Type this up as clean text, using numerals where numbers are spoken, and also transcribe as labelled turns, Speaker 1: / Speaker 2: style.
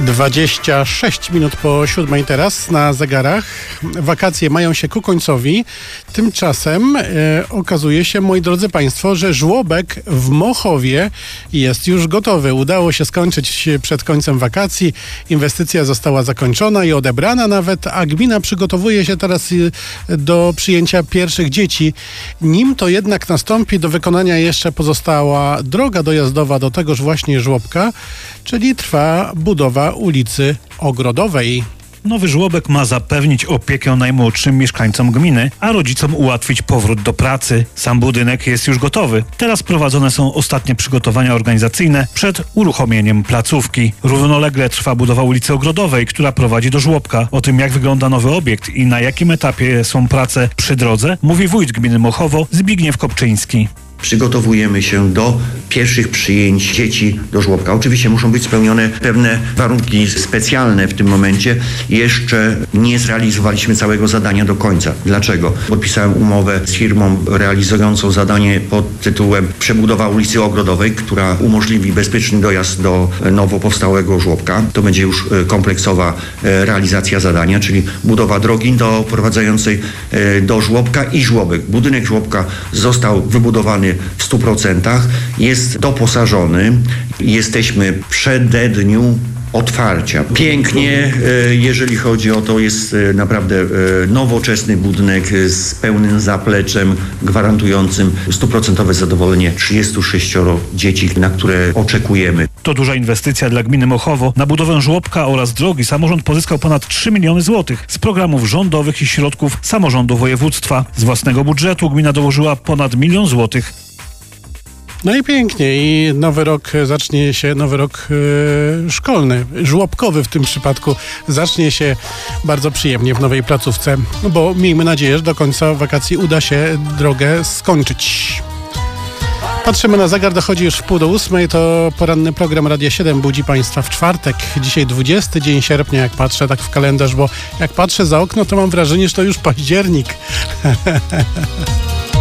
Speaker 1: 26 minut po 7 teraz na zegarach. Wakacje mają się ku końcowi. Tymczasem okazuje się, moi drodzy Państwo, że żłobek w Mochowie jest już gotowy. Udało się skończyć przed końcem wakacji. Inwestycja została zakończona i odebrana nawet, a gmina przygotowuje się teraz do przyjęcia pierwszych dzieci. Nim to jednak nastąpi, do wykonania jeszcze pozostała droga dojazdowa do tegoż właśnie żłobka, czyli trwa budowa ulicy Ogrodowej.
Speaker 2: Nowy żłobek ma zapewnić opiekę najmłodszym mieszkańcom gminy, a rodzicom ułatwić powrót do pracy. Sam budynek jest już gotowy. Teraz prowadzone są ostatnie przygotowania organizacyjne przed uruchomieniem placówki. Równolegle trwa budowa ulicy Ogrodowej, która prowadzi do żłobka. O tym, jak wygląda nowy obiekt i na jakim etapie są prace przy drodze, mówi wójt gminy Mochowo Zbigniew Kopczyński.
Speaker 3: Przygotowujemy się do pierwszych przyjęć dzieci do żłobka. Oczywiście muszą być spełnione pewne warunki specjalne w tym momencie. Jeszcze nie zrealizowaliśmy całego zadania do końca. Dlaczego? Podpisałem umowę z firmą realizującą zadanie pod tytułem przebudowa ulicy Ogrodowej, która umożliwi bezpieczny dojazd do nowo powstałego żłobka. To będzie już kompleksowa realizacja zadania, czyli budowa drogi doprowadzającej do żłobka i żłobek. Budynek żłobka został wybudowany w 100%, jest doposażony. Jesteśmy w przededniu otwarcia. Pięknie, jeżeli chodzi o to, jest naprawdę nowoczesny budynek z pełnym zapleczem gwarantującym 100% zadowolenie 36 dzieci, na które oczekujemy.
Speaker 2: To duża inwestycja dla gminy Mochowo. Na budowę żłobka oraz drogi samorząd pozyskał ponad 3 miliony złotych z programów rządowych i środków samorządu województwa. Z własnego budżetu gmina dołożyła ponad 1 000 000 złotych.
Speaker 1: No i pięknie. I nowy rok zacznie się, nowy rok szkolny, żłobkowy w tym przypadku, zacznie się bardzo przyjemnie w nowej placówce, bo miejmy nadzieję, że do końca wakacji uda się drogę skończyć. Patrzymy na zegar, dochodzi już 7:30, to poranny program Radia 7 budzi Państwa w czwartek. Dzisiaj 20 dzień sierpnia, jak patrzę tak w kalendarz, bo jak patrzę za okno, to mam wrażenie, że to już październik.